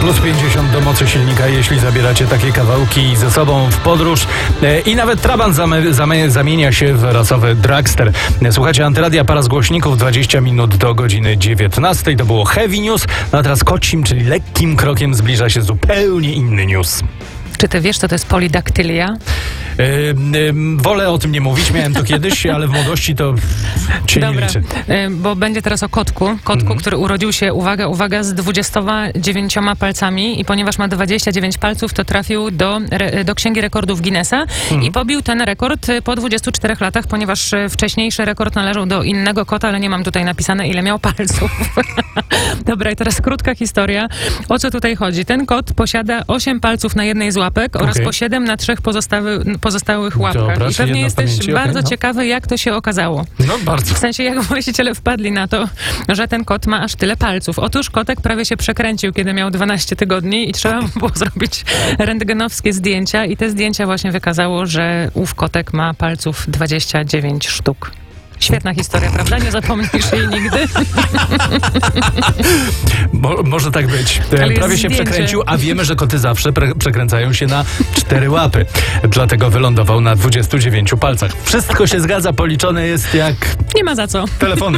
plus 50 do mocy silnika, jeśli zabieracie takie kawałki ze sobą w podróż. I nawet Trabant zamienia się w rasowy dragster. Słuchajcie, Antyradia, para z głośników, 20 minut do godziny 19. To było Heavy News. No a teraz kocim, czyli lekkim krokiem zbliża się zupełnie inny news. Czy ty wiesz, co to jest polidaktylia? Wolę o tym nie mówić, miałem to kiedyś, ale w młodości to się nie liczy. Bo będzie teraz o kotku, który urodził się, uwaga, z 29 palcami i ponieważ ma 29 palców, to trafił do Księgi Rekordów Guinnessa i pobił ten rekord po 24 latach, ponieważ wcześniejszy rekord należał do innego kota, ale nie mam tutaj napisane, ile miał palców. Dobra, i teraz krótka historia. O co tutaj chodzi? Ten kot posiada 8 palców na jednej z łapek oraz po 7 na 3 pozostałych łapkach. Dobra, I pewnie jesteś bardzo ciekawy, jak to się okazało. No bardzo. W sensie, jak właściciele wpadli na to, że ten kot ma aż tyle palców. Otóż kotek prawie się przekręcił, kiedy miał 12 tygodni i trzeba było zrobić rentgenowskie zdjęcia i te zdjęcia właśnie wykazało, że ów kotek ma palców 29 sztuk. Świetna historia, prawda? Nie zapomnisz jej nigdy. Może tak być. Prawie się przekręcił, a wiemy, że koty zawsze przekręcają się na 4 łapy. Dlatego wylądował na 29 palcach. Wszystko się zgadza, policzone jest jak... Nie ma za co. Telefony.